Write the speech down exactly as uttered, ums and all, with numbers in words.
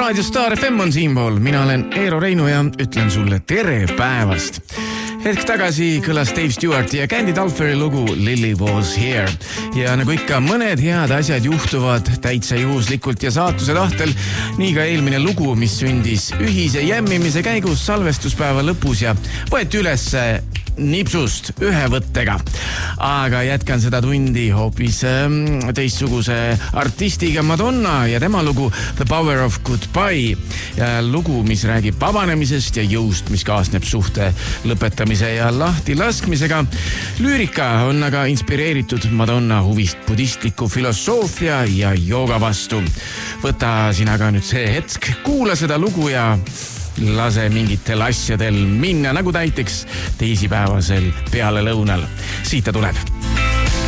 Raadio Star F M on siinpool. Mina olen Eero Reinu ja ütlen sulle tere päevast. Hetk tagasi kõlas Dave Stewarti ja Candy Dulferi lugu Lily Was Here. Ja nagu ikka, mõned head asjad juhtuvad täitsa juhuslikult ja saatuse tahtel. Nii ka eelmine lugu, mis sündis ühise jämmimise käigus salvestuspäeva lõpus ja võeti üles nipsust ühe võttega. Aga jätkan seda tundi hoopis teistsuguse artistiga Madonna ja tema lugu The Power of Goodbye. Ja lugu, mis räägib vabanemisest ja jõust, mis kaasneb suhte lõpetamise ja lahti laskmisega. Lüürika on aga inspireeritud Madonna huvist budistliku filosoofia ja jooga vastu. Võta sina ka nüüd see hetk, kuula seda lugu ja lase mingitel asjadel minna, nagu näiteks teisipäevasel peale lõunal. Siit ta tuleb.